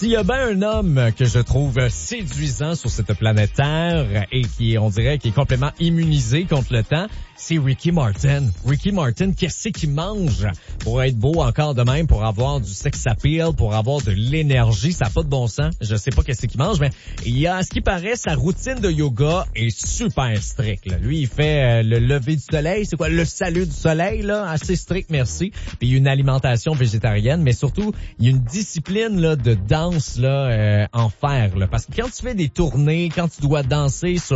S'il y a bien un homme que je trouve séduisant sur cette planète Terre et qui, on dirait, qui est complètement immunisé contre le temps, c'est Ricky Martin. Ricky Martin, qu'est-ce qu'il mange pour être beau encore de même, pour avoir du sex appeal, pour avoir de l'énergie? Ça n'a pas de bon sens. Je sais pas qu'est-ce qu'il mange, mais il y a, à ce qui paraît, sa routine de yoga est super stricte, là. Lui, il fait le lever du soleil. C'est quoi? Le salut du soleil, là. Assez strict, merci. Puis il y a une alimentation végétarienne, mais surtout, il y a une discipline, là, de danse, là, en fer, là. Parce que quand tu fais des tournées, quand tu dois danser sur